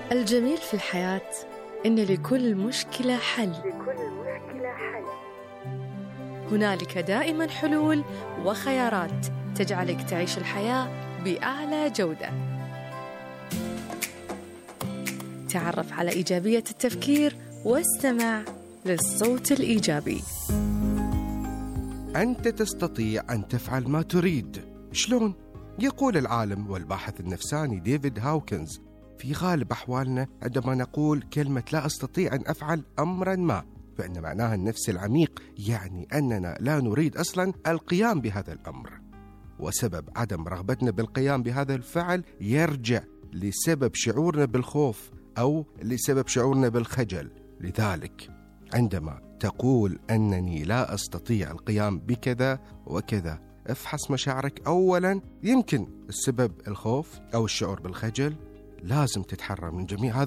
الجميل في الحياة إن لكل مشكلة حل. هنالك دائما حلول وخيارات تجعلك تعيش الحياة بأعلى جودة. تعرف على إيجابية التفكير واستمع للصوت الإيجابي. أنت تستطيع أن تفعل ما تريد. شلون؟ يقول العالم والباحث النفساني ديفيد هاوكنز: في غالب أحوالنا عندما نقول كلمة لا أستطيع أن أفعل أمرا ما، فإن معناها النفس العميق يعني أننا لا نريد أصلا القيام بهذا الأمر، وسبب عدم رغبتنا بالقيام بهذا الفعل يرجع لسبب شعورنا بالخوف أو لسبب شعورنا بالخجل. لذلك عندما تقول أنني لا أستطيع القيام بكذا وكذا، افحص مشاعرك أولا. يمكن السبب الخوف أو الشعور بالخجل. لازم تتحرر من جميع هذه